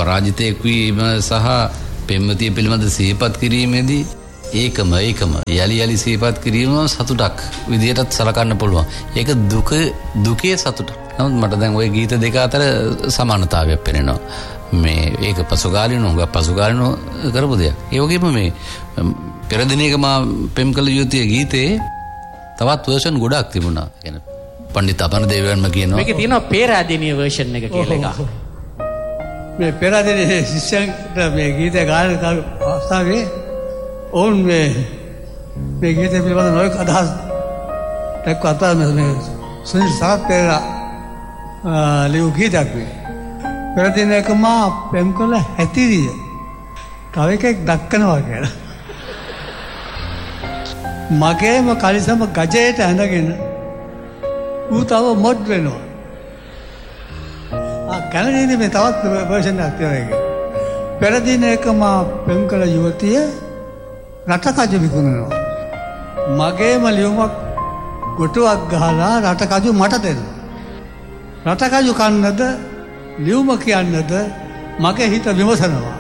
පරාජිතයෙක් වීම සහ පෙම්වතිය පිළිබඳ සිහිපත් කිරීමේදී ඒකම යලි සිහිපත් කිරීම සතුටක් විදියටත් සලකන්න පුළුවන්. ඒක දුකේ සතුටක්. නමුත් මට දැන් ওই ගීත දෙක අතර සමානතාවයක් පෙනෙනවා. මේ ඒක පසුකාලීනව කරපු දෙයක්. ඒ වගේම මේ පෙර දිනයක මා පෙම් කළ යුතුය ගීතේ තවත් වර්ෂන් ගොඩක් තිබුණා. يعني පණ්ඩිත අපනදේවයන්ම කියනවා. මේකේ තියෙනවා පෙරාදීනිය වර්ෂන් එක කියලා එකක්. මේ පෙරාදීනිය ශිෂ්‍යයන්ට මේ ගීතය ගායන කරන අවස්ථාවේ ඕන් මේ ගීතය පිළිබඳ නොයෙක් අදහස් දක්වා මේ සුනිල් සරත් පෙරේරා ලියු ගීතයක් වේ. පෙර දිනක මා පෙම් කළ හැතිරිය තව එකෙක් දක්කනවා කියලා. මගේම කලිසම ගජයට ඇඳගෙන ඌ තව මොඩ් වෙනවා. කැනඩියේදී මේ තවත් වර්ෂන් එකක් තියෙනවා. පෙර දිනක මා පෙම් කළ යුවතිය රටකජු විකුණනවා. මගේම ලියුමක් කොටුවක් ගහලා රටකජු මට දෙනවා. රටකජු කන්නද ලියුම කියන්නද මගේ හිත විමසනවා.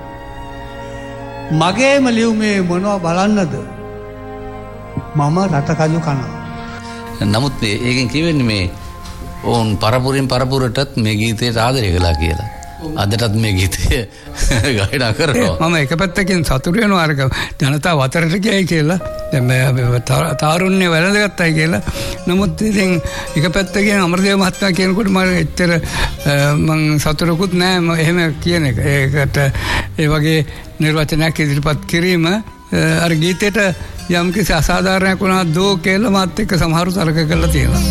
මගේම ලියුමේ මොනවා බලන්නද මම රටකජු කනවා. නමුත් ඒකෙන් කියවෙන්නේ මේ ඕන් පරපුරෙන් පරපුරටත් මේ ගීතයට ආදරය කළා කියලා. අදටත් මේ ගීතය ගායනා කරනවා. මම එක පැත්තකින් සතුටු වෙනවා අර ජනතාව අතරට ගියයි කියලා. දැන් තාරුණ්‍ය වැළඳගත්තයි කියලා. නමුත් ඉතින් එක පැත්තකින් අමරදේව මහත්මයා කියනකොට මම එච්චර මං සතුටුකුත් නෑ එහෙම කියන එක. ඒකට ඒ වගේ නිර්වචනයක් ඉදිරිපත් කිරීම අර ගීතේට යම් කිසි අසාධාරණයක් වුණා දෝ කියලා මාත් එක්ක සමහරු තර්ක කරලා තියෙනවා.